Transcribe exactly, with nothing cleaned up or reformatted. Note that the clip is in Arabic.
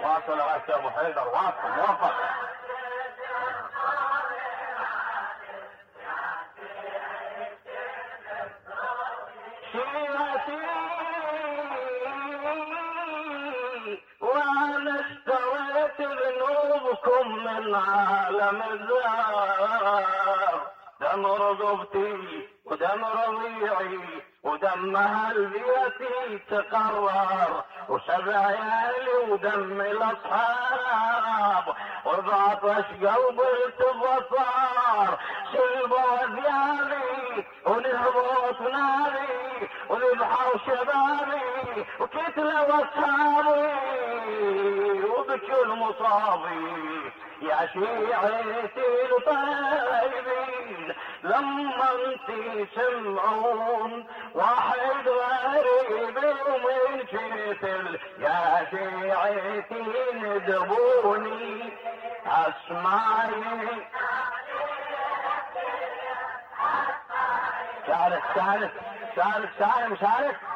واصل يا ابو حيدر، واصل موفق. شيعتي وانا اشتريت ذنوبكم من عالم الزار، دم رقبتي ودم رضيعي ودم هلبيتي تقرر، وسبع عيالي ودم الاصحاب، وبعطش قلبي التفصار، سلبوا ثيابي ونهبط ناري وذبحوا شبابي وكتلوا اصحابي وبكوا المصابي. يا شيعتي الطيبين لما انتي سمعون واحد غريب ومن كتل، يا شيعتي ندبوني اسمعي. شارك شارك شارك شارك شارك